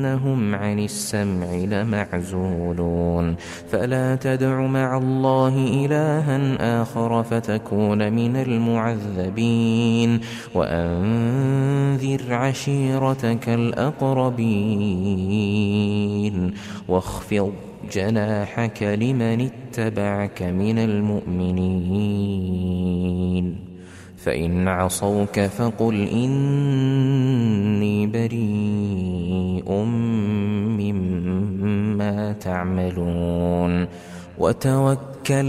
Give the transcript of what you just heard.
إنهم عن السمع لمعزولون فلا تدع مع الله إلها آخر فتكون من المعذبين وأنذر عشيرتك الأقربين واخفض جناحك لمن اتبعك من المؤمنين فإن عصوك فقل إني بريء مما تعملون وتوكل